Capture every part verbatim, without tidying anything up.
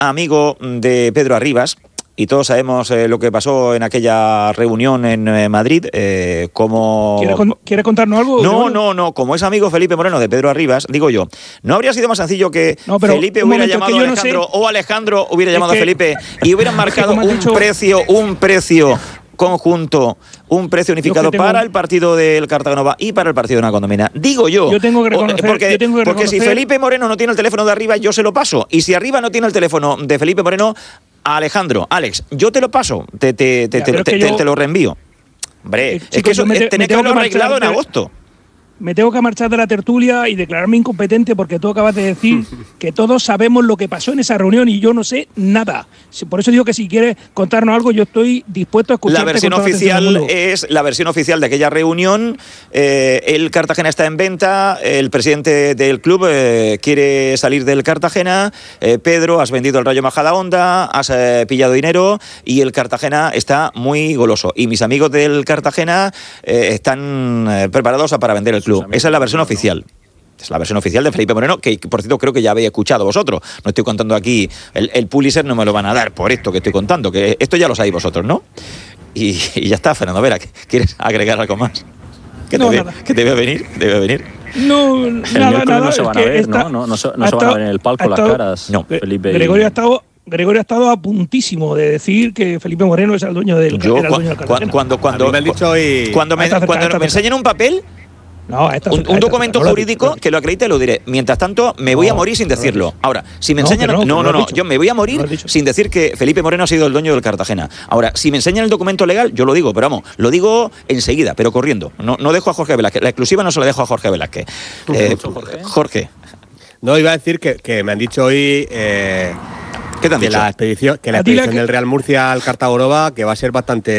amigo de Pedro Arribas. Y todos sabemos eh, lo que pasó en aquella reunión en eh, Madrid. Eh, como... ¿Quieres, con, ¿Quieres contarnos algo? No, no, no. Como es amigo Felipe Moreno de Pedro Arribas, digo yo, ¿no habría sido más sencillo que no, Felipe hubiera momento, llamado a Alejandro no sé. o Alejandro hubiera llamado que, a Felipe y hubieran marcado un dicho... precio, un precio conjunto, un precio unificado tengo... para el partido del Cartagonova y para el partido de Nacondomina? Digo yo. Yo tengo que reconocer, porque, yo tengo que porque reconocer... si Felipe Moreno no tiene el teléfono de Arribas, yo se lo paso. Y si Arribas no tiene el teléfono de Felipe Moreno, Alejandro, Alex, yo te lo paso, te, te, te, ya, te, te, yo... te lo reenvío. Hombre, eh, chicos, es que eso te, tenés que haberlo arreglado en agosto. Me tengo que marchar de la tertulia y declararme incompetente porque tú acabas de decir que todos sabemos lo que pasó en esa reunión y yo no sé nada. Por eso digo que si quieres contarnos algo, yo estoy dispuesto a escucharte. La versión oficial es la versión oficial de aquella reunión. Eh, el Cartagena está en venta, el presidente del club eh, quiere salir del Cartagena. Eh, Pedro, has vendido el Rayo Majadahonda, has eh, pillado dinero y el Cartagena está muy goloso. Y mis amigos del Cartagena eh, están eh, preparados para vender el club. Esa es la versión oficial. Es la versión oficial de Felipe Moreno, que por cierto creo que ya habéis escuchado vosotros. No estoy contando aquí, el, el Pulitzer no me lo van a dar por esto que estoy contando, que esto ya lo sabéis vosotros, ¿no? Y, y ya está, Fernando Vera, ¿quieres agregar algo más? ¿Que, no, te, ve, ¿Que te veo venir? ¿Te veo venir? No, el nada, nada. No se van a ver, está, ¿no? No, no, se, no se van a ver en el palco las caras. No. Felipe Gregorio y... ha estado... Gregorio ha estado a puntísimo de decir que Felipe Moreno es el dueño del, Yo, era el dueño del Cartagena. Cuando, cuando, cuando, me, han dicho y... cuando me, cerca, cuando me enseñen un papel, no, un, un documento cerca, jurídico no que lo acredite, lo diré. Mientras tanto, me voy no, a morir sin decirlo. Ahora, si me enseñan... No, no, no, no yo me voy a morir sin decir que Felipe Moreno ha sido el dueño del Cartagena. Ahora, si me enseñan el documento legal, yo lo digo, pero vamos, lo digo enseguida, pero corriendo. No, no dejo a Jorge Velázquez. La exclusiva no se la dejo a Jorge Velázquez. Eh, Jorge? Jorge. No, iba a decir que, que me han dicho hoy... Eh, ¿Qué te han que dicho? La expedición, que la expedición del Real Murcia al Cartagonova que va a ser bastante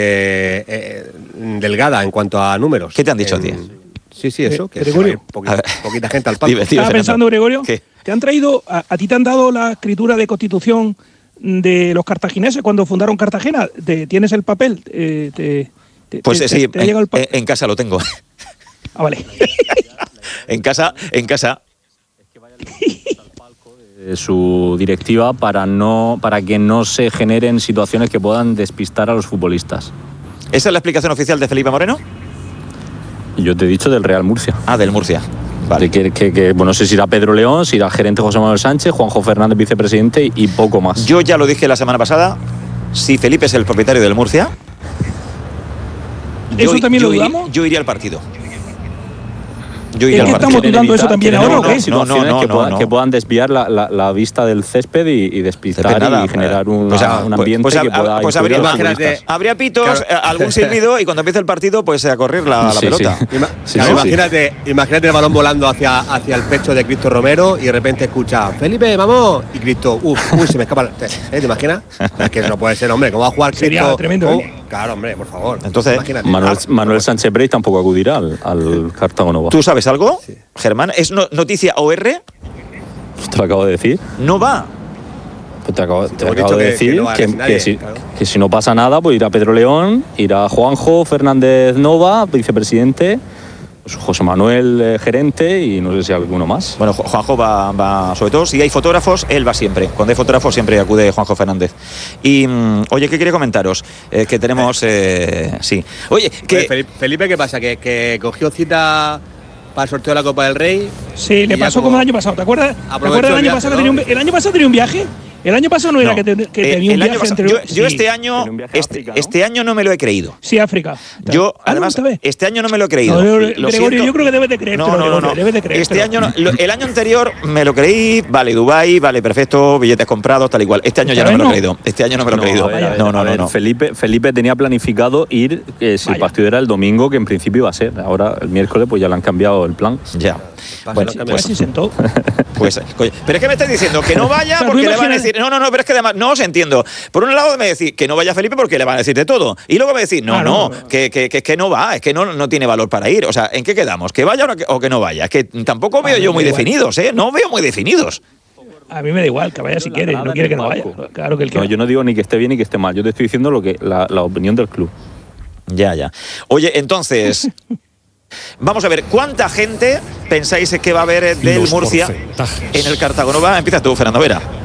eh, delgada en cuanto a números. ¿Qué te han dicho en, a ti? Sí, sí, eso, eh, que Gregorio, poquita, poquita gente al palco. Estaba pensando, Gregorio, ¿qué? ¿Te han traído, a, a ti te han dado la escritura de constitución de los cartagineses cuando fundaron Cartagena? ¿Te, ¿Tienes el papel? Eh, te, te, pues te, sí, te, te en, el en, en casa lo tengo. Ah, vale. en casa, en casa. Su directiva para no para que no se generen situaciones que puedan despistar a los futbolistas. ¿Esa es la explicación oficial de Felipe Moreno? Yo te he dicho del Real Murcia. Ah, del Murcia. Vale. Que, que, que, bueno, no sé si irá Pedro León, si irá el gerente José Manuel Sánchez, Juanjo Fernández, vicepresidente, y poco más. Yo ya lo dije la semana pasada, si Felipe es el propietario del Murcia... ¿Eso yo, también yo lo iría, dudamos? Yo iría al partido. Yo ¿Es que estamos dudando eso también ahora o qué? No, no, no, que, puedan, no. que puedan desviar la, la, la vista del césped y, y despistar nada, y generar una, pues, un ambiente pues, pues, que pueda pues habría, imagínate, habría pitos, claro. algún silbido y cuando empiece el partido pues a correr la, la sí, pelota. Sí. Ima sí, claro, sí, imagínate, sí. imagínate el balón volando hacia, hacia el pecho de Cristo Romero y de repente escucha Felipe, vamos, y Cristo, uff, uy, se me escapa. ¿Eh? ¿Te imaginas? Es que eso no puede ser, hombre, ¿cómo va a jugar Cristo? Sería tremendo, oh, ¿eh? Claro, hombre, por favor. Entonces, Manuel, Manuel Sánchez Brey tampoco acudirá al, al Cartagonova. ¿Tú sabes algo, sí. Germán? ¿Es no, noticia O R? Te lo acabo de decir. No va. Pues te acabo, te acabo de decir que, no que, nadie, que, si, claro. que si no pasa nada, pues irá Pedro León, irá Juanjo Fernández Nova, vicepresidente, pues José Manuel, eh, gerente, y no sé si alguno más. Bueno, Juanjo va, va, sobre todo si hay fotógrafos, él va siempre. Cuando hay fotógrafos siempre acude Juanjo Fernández. Y, mm, oye, ¿qué quería comentaros? Eh, que tenemos, eh, sí. Oye, que... Oye, Felipe, Felipe, ¿qué pasa? ¿Que, que cogió cita para el sorteo de la Copa del Rey? Sí, le pasó como, como el año pasado, ¿te acuerdas? ¿Te acuerdas el año viaje, pasado ¿no? que tenía un, el año pasado tenía un viaje? El año pasado no, no. era que, te, que eh, tenía un viaje pasado, anterior. Yo, yo sí. este año este, África, ¿no? este año no me lo he creído. Sí, África. Yo, ah, además, no, este año no me lo he creído. No, lo Gregorio, siento. yo creo que debes de creer. No, no, no, no. Debes de creer. Este año, no, lo, el año anterior me lo creí, vale, Dubái, vale, perfecto, billetes comprados, tal y cual. Este año ya no me lo he creído. Este año no me lo he creído. A ver, a ver, no, no, a ver, no, no. Felipe, Felipe tenía planificado ir, eh, si Vaya. el partido era el domingo, que en principio iba a ser. Ahora, el miércoles, pues ya le han cambiado el plan. Ya. Bueno, pues sí sentó. Pues, pero es que me estás diciendo que no vaya porque le van a decir. No, no, no, pero es que además no os entiendo. Por un lado me decís que no vaya Felipe porque le van a decir de todo. Y luego me decís, no, ah, no, no, no, que, que, que, que no va, es que no, no tiene valor para ir. O sea, ¿en qué quedamos? ¿Que vaya o que, o que no vaya? Es que tampoco ah, veo yo muy igual. definidos, ¿eh? No veo muy definidos. A mí me da igual, que vaya si quiere, no quiere que no vaya. Claro que él quiere. No, yo no digo ni que esté bien ni que esté mal. Yo te estoy diciendo lo que la, la opinión del club. Ya, ya. Oye, entonces... Vamos a ver, ¿cuánta gente pensáis que va a haber del Murcia en el Cartagonova? Empieza tú, Fernando Vera.